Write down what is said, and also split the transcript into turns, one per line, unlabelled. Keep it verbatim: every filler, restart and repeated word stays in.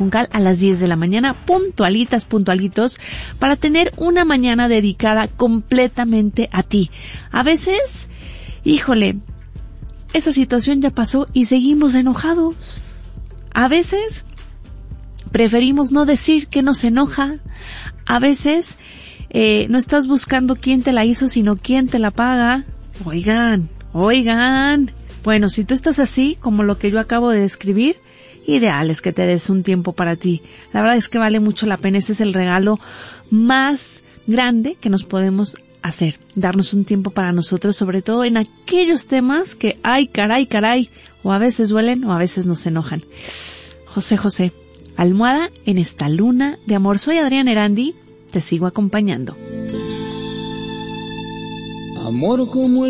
Juncal a las diez de la mañana, puntualitas, puntualitos, para tener una mañana dedicada completamente a ti. A veces, híjole, esa situación ya pasó y seguimos enojados. A veces preferimos no decir que nos enoja. A veces eh, no estás buscando quién te la hizo, sino quién te la paga. Oigan, oigan. Bueno, si tú estás así, como lo que yo acabo de describir, ideal es que te des un tiempo para ti. La verdad es que vale mucho la pena. Ese es el regalo más grande que nos podemos hacer. Darnos un tiempo para nosotros, sobre todo en aquellos temas que, ay, caray, caray, o a veces duelen o a veces nos enojan. José José, almohada en esta luna de amor. Soy Adriana Erandi, te sigo acompañando.
Amor como el